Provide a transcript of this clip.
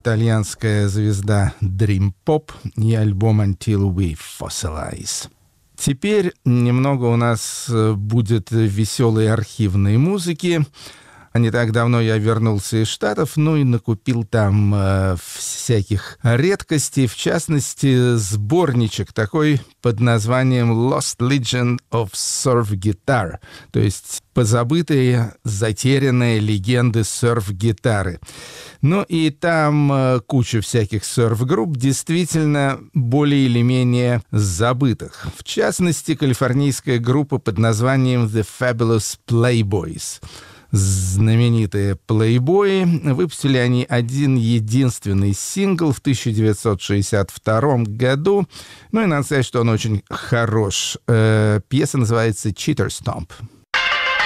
итальянская звезда Dream Pop и альбом Until We Fossilize. Теперь немного у нас будет веселой архивной музыки. Не так давно я вернулся из Штатов, и накупил там всяких редкостей, в частности, сборничек такой под названием Lost Legend of Surf Guitar, то есть позабытые, затерянные легенды серф-гитары. И там куча всяких серф-групп, действительно более или менее забытых. В частности, калифорнийская группа под названием The Fabulous Playboys. Знаменитые плейбои. Выпустили они один единственный сингл в 1962 году. И надо сказать, что он очень хорош. Пьеса называется «Cheater Stomp».